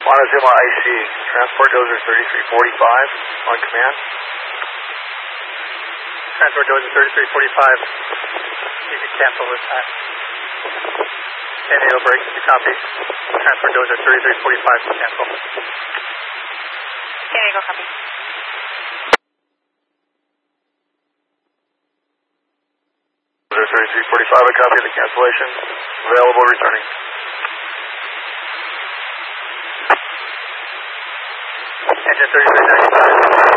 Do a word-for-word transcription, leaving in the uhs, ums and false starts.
Montezuma I C, transport dozer thirty-three forty-five on command. Transport dozer thirty-three forty-five, you can cancel this time. N A O break, you copy. Transport dozer thirty-three forty-five, cancel. San Diego, copy. Dozer thirty-three forty-five, I copy the cancellation. Available, returning. Engine thirty-three ninety-five.